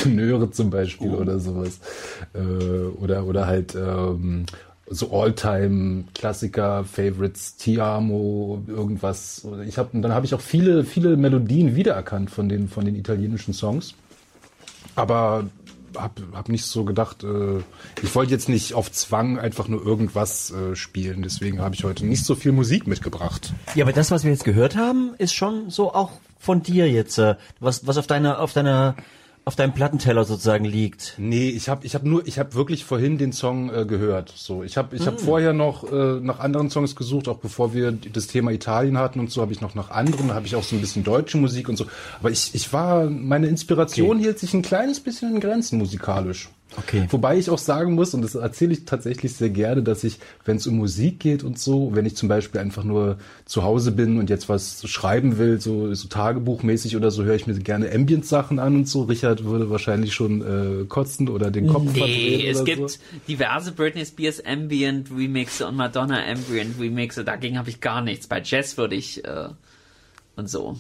Ingenieure zum Beispiel oder sowas. Oder halt so All-Time-Klassiker, Favorites, Ti Amo, irgendwas. Dann habe ich auch viele Melodien wiedererkannt von den italienischen Songs. Aber hab nicht so gedacht, ich wollte jetzt nicht auf Zwang einfach nur irgendwas spielen. Deswegen habe ich heute nicht so viel Musik mitgebracht. Ja, aber das, was wir jetzt gehört haben, ist schon so auch von dir jetzt, was auf deinem Plattenteller sozusagen liegt. Nee, ich hab wirklich vorhin den Song gehört. So, ich hab vorher noch nach anderen Songs gesucht, auch bevor wir das Thema Italien hatten und so, habe ich noch nach anderen, habe ich auch so ein bisschen deutsche Musik und so. Aber meine Inspiration hielt sich ein kleines bisschen in Grenzen musikalisch. Okay. Wobei ich auch sagen muss, und das erzähle ich tatsächlich sehr gerne, dass ich, wenn es um Musik geht und so, wenn ich zum Beispiel einfach nur zu Hause bin und jetzt was schreiben will, so tagebuchmäßig oder so, höre ich mir gerne Ambient-Sachen an und so. Richard würde wahrscheinlich schon kotzen oder den Kopf verdrehen oder es so. gibt diverse Britney Spears Ambient Remixe und Madonna Ambient Remixe, dagegen habe ich gar nichts. Bei Jazz würde ich und so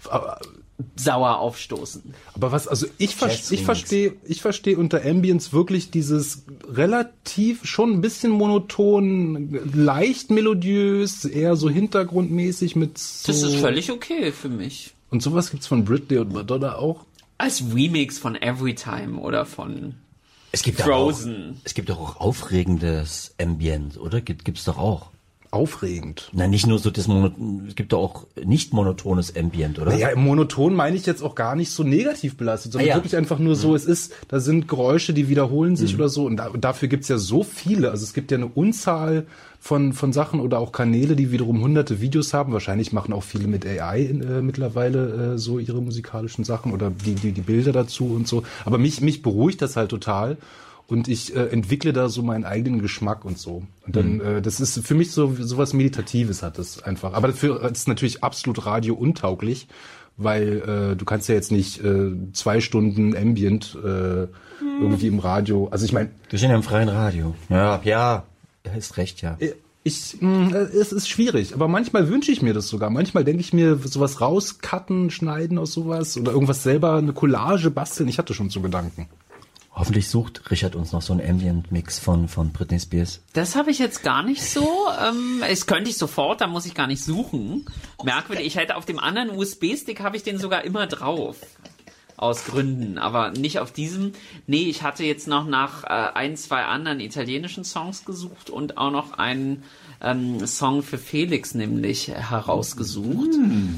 sauer aufstoßen. Aber ich verstehe unter Ambience wirklich dieses relativ schon ein bisschen monoton, leicht melodiös, eher so hintergrundmäßig mit so. Das ist völlig okay für mich. Und sowas gibt's von Britney und Madonna auch? Als Remix von Everytime oder von Frozen. Es gibt doch auch aufregendes Ambient, oder? Gibt's doch auch. Aufregend. Nein, nicht nur so es gibt doch auch nicht monotones Ambient, oder? Naja, im Monoton meine ich jetzt auch gar nicht so negativ belastet, sondern wirklich einfach nur so, da sind Geräusche, die wiederholen sich oder so und dafür gibt's ja so viele, also es gibt ja eine Unzahl von Sachen oder auch Kanäle, die wiederum hunderte Videos haben, wahrscheinlich machen auch viele mit AI mittlerweile so ihre musikalischen Sachen oder die Bilder dazu und so, aber mich beruhigt das halt total. Und ich entwickle da so meinen eigenen Geschmack und so. Und dann, das ist für mich so was Meditatives hat das einfach. Aber dafür ist es natürlich absolut radiountauglich, weil du kannst ja jetzt nicht 2 Stunden Ambient irgendwie im Radio. Also ich meine, wir sind ja im freien Radio. Ja, ist recht, ja. Es ist schwierig, aber manchmal wünsche ich mir das sogar. Manchmal denke ich mir, sowas rauscutten, schneiden aus sowas oder irgendwas selber, eine Collage basteln. Ich hatte schon so Gedanken. Hoffentlich sucht Richard uns noch so einen Ambient-Mix von Britney Spears. Das habe ich jetzt gar nicht so. Das könnte ich sofort, da muss ich gar nicht suchen. Merkwürdig, ich hätte auf dem anderen USB-Stick habe ich den sogar immer drauf. Aus Gründen, aber nicht auf diesem. Nee, ich hatte jetzt noch nach 1, 2 anderen italienischen Songs gesucht und auch noch einen Song für Felix nämlich herausgesucht.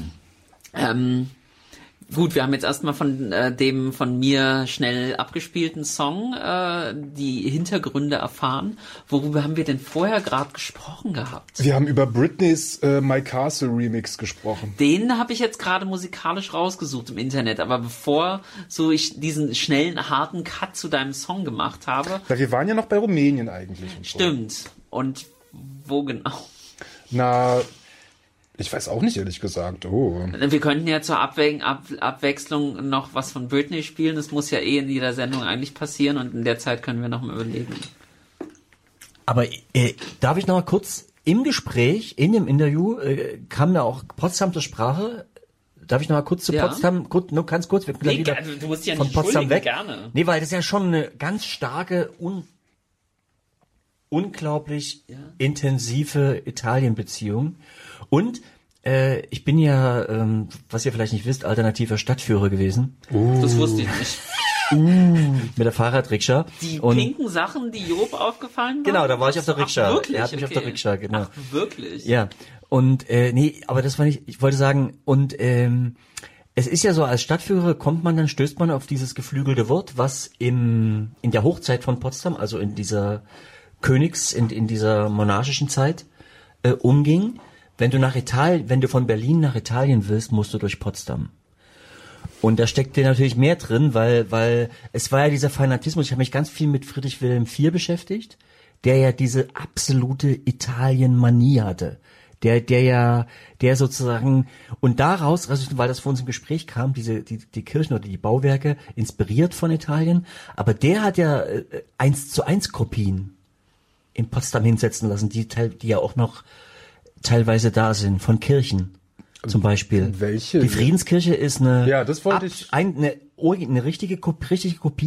Gut, wir haben jetzt erstmal von dem von mir schnell abgespielten Song die Hintergründe erfahren. Worüber haben wir denn vorher gerade gesprochen gehabt? Wir haben über Britneys My Castle Remix gesprochen. Den habe ich jetzt gerade musikalisch rausgesucht im Internet, aber bevor so ich diesen schnellen, harten Cut zu deinem Song gemacht habe... Ja, wir waren ja noch bei Rumänien eigentlich. Und stimmt. So. Und wo genau? Na... Ich weiß auch nicht, ehrlich gesagt. Oh. Wir könnten ja zur Abwechslung noch was von Britney spielen. Das muss ja in jeder Sendung eigentlich passieren und in der Zeit können wir noch mal überlegen. Aber darf ich noch mal kurz im Gespräch, in dem Interview, kam da auch Potsdam zur Sprache. Darf ich noch mal kurz zu Potsdam, nur ganz kurz, wir können wieder du musst ja von nicht Potsdam weg. Gerne. Nee, weil das ist ja schon eine ganz starke, unglaublich intensive Italien-Beziehung. Und ich bin ja, was ihr vielleicht nicht wisst, alternativer Stadtführer gewesen. Das wusste ich nicht. Mit der Fahrradrikscha. Die pinken Sachen, die Job aufgefallen waren? Genau, da war ich auf der Rikscha. Wirklich? Er hat mich auf der Rikscha, genau. Ach, wirklich? Ja. Und nee, aber das war nicht, ich wollte sagen, und es ist ja so, als Stadtführer stößt man auf dieses geflügelte Wort, was in der Hochzeit von Potsdam, also in dieser in dieser monarchischen Zeit umging. Wenn du von Berlin nach Italien willst, musst du durch Potsdam. Und da steckt dir natürlich mehr drin, weil es war ja dieser Fanatismus. Ich habe mich ganz viel mit Friedrich Wilhelm IV beschäftigt, der ja diese absolute Italien-Manie hatte. Der sozusagen, und daraus, weil das vor uns im Gespräch kam, die Kirchen oder die Bauwerke inspiriert von Italien, aber der hat ja 1:1 Kopien in Potsdam hinsetzen lassen, die ja auch noch teilweise da sind, von Kirchen zum Beispiel. Welche? Die Friedenskirche ist eine Ja, das wollte ich. Eine richtige Kopie